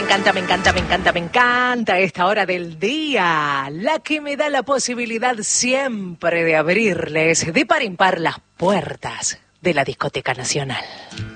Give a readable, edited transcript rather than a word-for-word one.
encanta, me encanta, me encanta, me encanta esta hora del día, la que me da la posibilidad siempre de abrirles de par en par las puertas de la Discoteca Nacional.